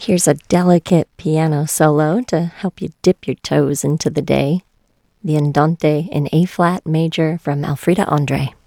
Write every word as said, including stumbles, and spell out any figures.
Here's a delicate piano solo to help you dip your toes into the day. The Andante in A-flat major from Elfrida Andre.